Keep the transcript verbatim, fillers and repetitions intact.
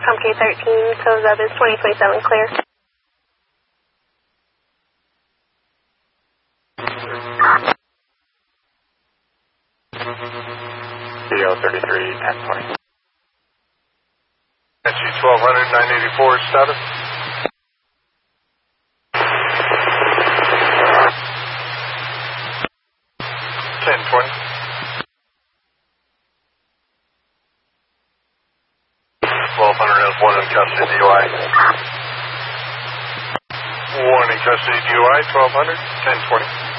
Tom K thirteen, close up is twenty twenty-seven, clear. B O thirty-three, ten twenty. S G twelve hundred, nine eighty-four, status. ten twenty. twelve hundred has one in custody D U I. One in custody D U I, twelve hundred, ten twenty.